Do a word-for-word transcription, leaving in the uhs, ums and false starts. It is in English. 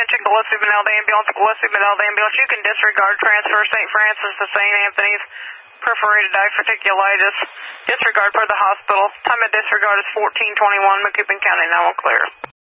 to Gillespie Benalde Ambulance, Gillespie Benalde Ambulance. You can disregard transfer Saint Francis to Saint Anthony's. Perforated diverticulitis. Disregard for the hospital. Time of disregard is fourteen twenty-one, Macoupin County. Now we'll clear.